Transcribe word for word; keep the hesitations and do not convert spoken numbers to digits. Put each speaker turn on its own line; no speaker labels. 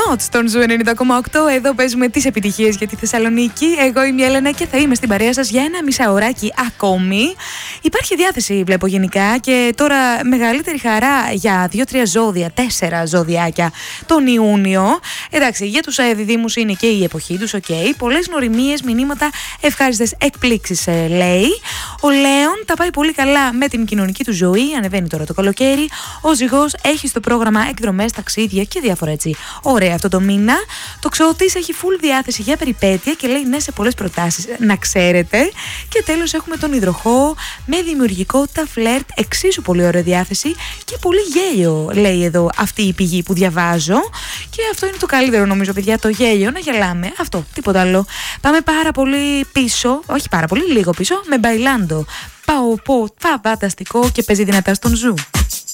Notes στον Ζου ενενήντα κόμμα οκτώ. Εδώ παίζουμε τις επιτυχίες για τη Θεσσαλονίκη. Εγώ είμαι η Έλενα και θα είμαι στην παρέα σας για ένα μισάωράκι ακόμη. Υπάρχει διάθεση, βλέπω γενικά, και τώρα μεγαλύτερη χαρά για δύο-τρία ζώδια, τέσσερα ζωδιάκια τον Ιούνιο. Εντάξει, για τους διδύμους είναι και η εποχή τους, οκ. Okay. Πολλές γνωριμίες, μηνύματα, ευχάριστες εκπλήξεις, ε, λέει. Ο Λέων τα πάει πολύ καλά με την κοινωνική του ζωή. Ανεβαίνει τώρα το καλοκαίρι. Ο Ζυγός έχει στο πρόγραμμα εκδρομές, ταξίδια και διάφορα έτσι. Ωραία αυτό το μήνα. Το Ξώτης έχει full διάθεση για περιπέτεια και λέει ναι σε πολλές προτάσεις, να ξέρετε. Και τέλος έχουμε τον Υδροχόο με δημιουργικότητα, φλερτ, εξίσου πολύ ωραία διάθεση και πολύ γέλιο, λέει εδώ αυτή η πηγή που διαβάζω. Και αυτό είναι το καλύτερο, νομίζω, παιδιά, το γέλιο, να γελάμε. Αυτό, τίποτα άλλο. Πάμε πάρα πολύ πίσω, όχι πάρα πολύ, λίγο πίσω, με Μπαϊλάντο. Πάω, πω, φανταστικό και παίζει δυνατά στον Ζου.